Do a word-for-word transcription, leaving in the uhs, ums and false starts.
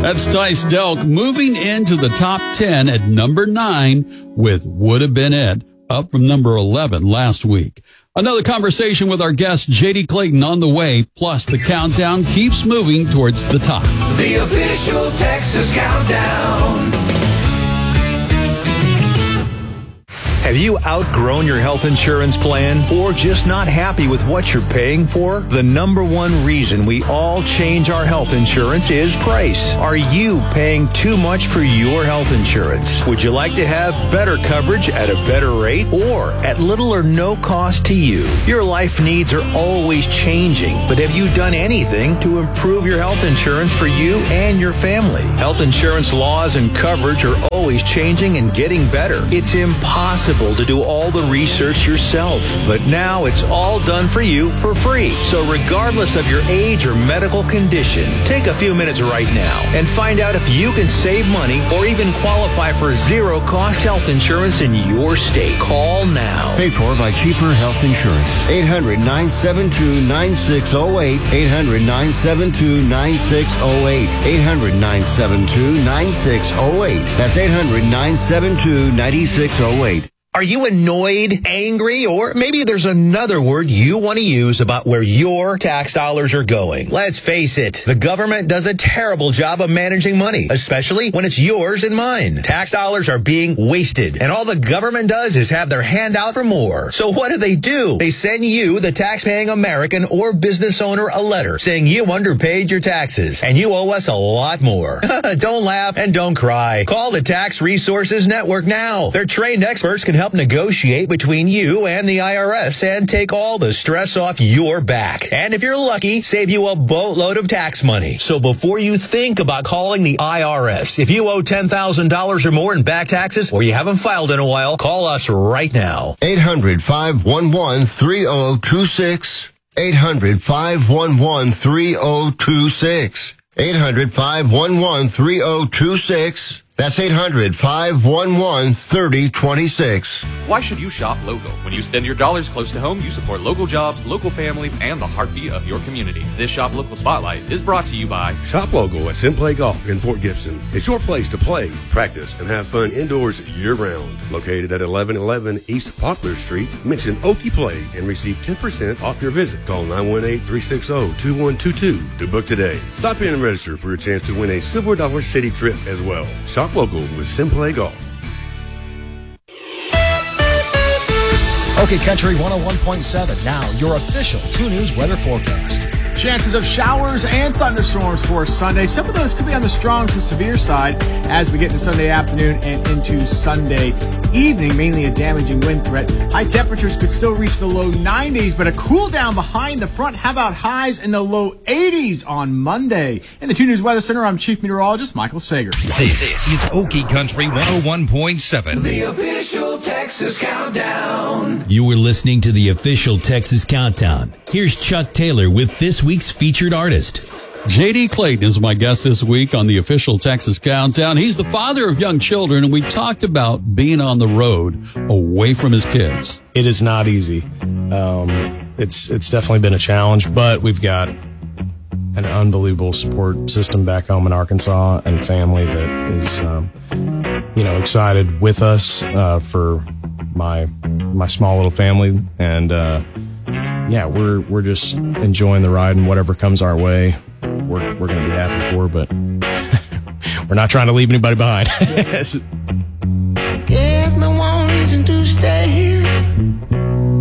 That's Tice Delk moving into the top ten at number nine with Would Have Been It, up from number eleven last week. Another conversation with our guest, J D Clayton, on the way, plus the countdown keeps moving towards the top. The official Texas Countdown. Have you outgrown your health insurance plan or just not happy with what you're paying for? The number one reason we all change our health insurance is price. Are you paying too much for your health insurance? Would you like to have better coverage at a better rate or at little or no cost to you? Your life needs are always changing, but have you done anything to improve your health insurance for you and your family? Health insurance laws and coverage are always changing and getting better. It's impossible to do all the research yourself, but now it's all done for you for free. So regardless of your age or medical condition, take a few minutes right now and find out if you can save money or even qualify for zero cost health insurance in your state. Call now. Paid for by Cheaper Health Insurance. eight hundred, nine seven two, nine six zero eight. eight hundred, nine seven two, nine six zero eight. eight hundred, nine seven two, nine six zero eight. That's eight hundred, nine seven two, nine six zero eight. Are you annoyed, angry, or maybe there's another word you want to use about where your tax dollars are going? Let's face it, the government does a terrible job of managing money, especially when it's yours and mine. Tax dollars are being wasted, and all the government does is have their hand out for more. So what do they do? They send you, the tax-paying American or business owner, a letter saying you underpaid your taxes, and you owe us a lot more. Don't laugh and don't cry. Call the Tax Resources Network now. Their trained experts can help help negotiate between you and the I R S and take all the stress off your back. And if you're lucky, save you a boatload of tax money. So before you think about calling the I R S, if you owe ten thousand dollars or more in back taxes or you haven't filed in a while, call us right now. eight hundred, five one one, three zero two six. eight hundred, five one one, three zero two six. eight hundred, five one one, three zero two six. That's eight hundred, five one one, three zero two six. Why should you shop local? When you spend your dollars close to home, you support local jobs, local families, and the heartbeat of your community. This Shop Local Spotlight is brought to you by Shop Local at Simplay Golf in Fort Gibson. It's your place to play, practice, and have fun indoors year-round. Located at eleven eleven East Poplar Street, mention Okie Play and receive ten percent off your visit. Call nine one eight, three six zero, two one two two to book today. Stop in and register for your chance to win a Silver Dollar City trip as well. Shop Local with Simplay Golf. Okay, Country one oh one point seven. Now, your official two News weather forecast. Chances of showers and thunderstorms for Sunday. Some of those could be on the strong to severe side as we get into Sunday afternoon and into Sunday evening, mainly a damaging wind threat. High temperatures could still reach the low nineties, but a cool down behind the front. How about highs in the low eighties on Monday? In the two News Weather Center, I'm Chief Meteorologist Michael Sager. This is Okie Country one oh one point seven. The official Texas Countdown. You were listening to the official Texas Countdown. Here's Chuck Taylor with this week's featured artist. J D Clayton is my guest this week on the official Texas Countdown. He's the father of young children, and we talked about being on the road away from his kids. It is not easy. Um, it's it's definitely been a challenge, but we've got an unbelievable support system back home in Arkansas and family that is, um, you know, excited with us uh, for my my small little family, and uh, yeah, we're we're just enjoying the ride and whatever comes our way. We're we're going to be happy for, but we're not trying to leave anybody behind.